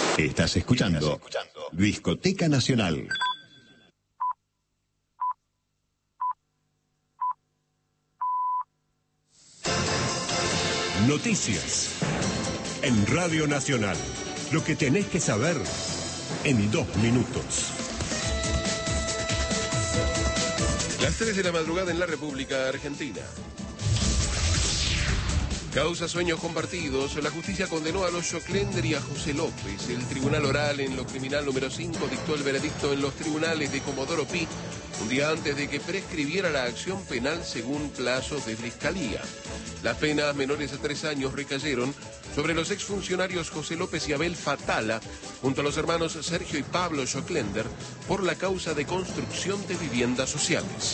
Estás escuchando Discoteca Nacional. Noticias en Radio Nacional. Lo que tenés que saber en 2 minutos. Las 3 de la madrugada en la República Argentina. Causa sueños compartidos. La justicia condenó a los Schoclender y a José López. El Tribunal Oral en lo Criminal número 5 dictó el veredicto en los tribunales de Comodoro Pi un día antes de que prescribiera la acción penal según plazos de fiscalía. Las penas menores a 3 años recayeron sobre los exfuncionarios José López y Abel Fatala, junto a los hermanos Sergio y Pablo Schoclender, por la causa de construcción de viviendas sociales.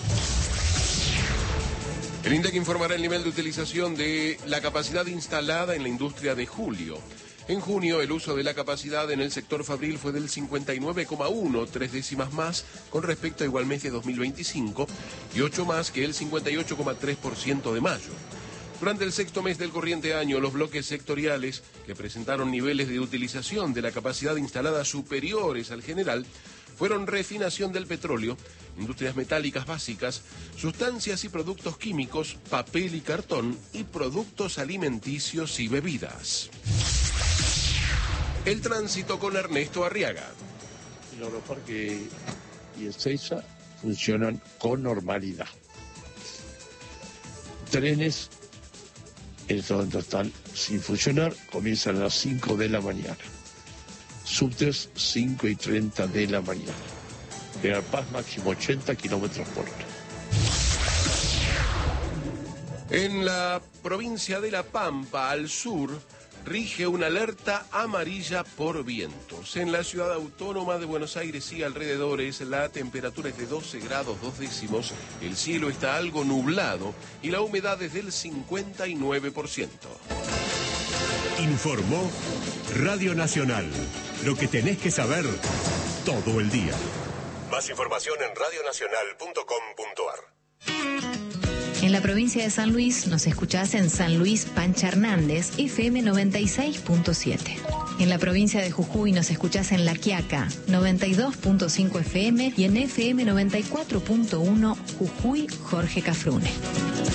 El INDEC informará el nivel de utilización de la capacidad instalada en la industria de julio. En junio, el uso de la capacidad en el sector fabril fue del 59,1, 3 décimas más con respecto a igual mes de 2025 y 8 más que el 58,3% de mayo. Durante el sexto mes del corriente año, los bloques sectoriales que presentaron niveles de utilización de la capacidad instalada superiores al general fueron refinación del petróleo, industrias metálicas básicas, sustancias y productos químicos, papel y cartón y productos alimenticios y bebidas. El tránsito con Ernesto Arriaga. El Aeroparque y Ezeiza funcionan con normalidad. Trenes en este momento están sin funcionar, comienzan a las 5 de la mañana. Subtes 5:30 de la mañana. General Paz máximo 80 kilómetros por hora. En la provincia de La Pampa, al sur, rige una alerta amarilla por vientos. En la ciudad autónoma de Buenos Aires y alrededores, la temperatura es de 12 grados 2 décimos, el cielo está algo nublado y la humedad es del 59%. Informó Radio Nacional. Lo que tenés que saber todo el día. Más información en radionacional.com.ar. En la provincia de San Luis nos escuchás en San Luis Pancha Hernández, FM 96.7. En la provincia de Jujuy nos escuchás en La Quiaca, 92.5 FM y en FM 94.1 Jujuy Jorge Cafrune.